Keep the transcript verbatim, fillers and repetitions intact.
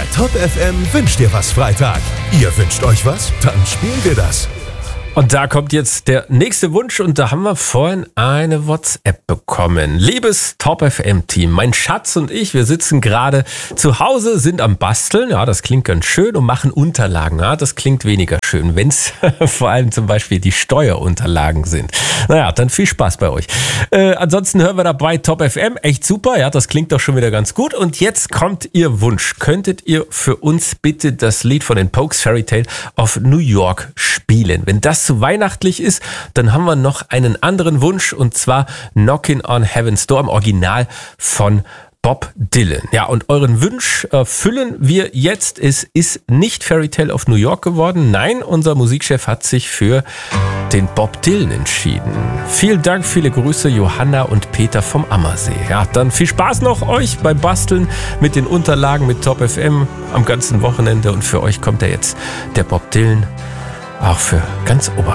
Der Top F M wünscht dir was Freitag. Ihr wünscht euch was? Dann spielen wir das. Und da kommt jetzt der nächste Wunsch und da haben wir vorhin eine WhatsApp bekommen. Liebes Top F M-Team, mein Schatz und ich, wir sitzen gerade zu Hause, sind am Basteln. Ja, das klingt ganz schön und machen Unterlagen. Ja, das klingt weniger schön, wenn es vor allem zum Beispiel die Steuerunterlagen sind. Naja, dann viel Spaß bei euch. Äh, ansonsten hören wir dabei Top F M. Echt super, ja, das klingt doch schon wieder ganz gut. Und jetzt kommt Ihr Wunsch. Könntet ihr für uns bitte das Lied von den Pokes, Fairy Tale of New York, spielen? Wenn das zu weihnachtlich ist, dann haben wir noch einen anderen Wunsch und zwar Knockin' on Heaven's Door im Original von Bob Dylan. Ja, und euren Wunsch erfüllen wir jetzt. Es ist nicht Fairy Tale of New York geworden. Nein, unser Musikchef hat sich für den Bob Dylan entschieden. Vielen Dank, viele Grüße, Johanna und Peter vom Ammersee. Ja, dann viel Spaß noch euch beim Basteln mit den Unterlagen mit Top F M am ganzen Wochenende und für euch kommt ja jetzt der Bob Dylan auch für ganz Ober.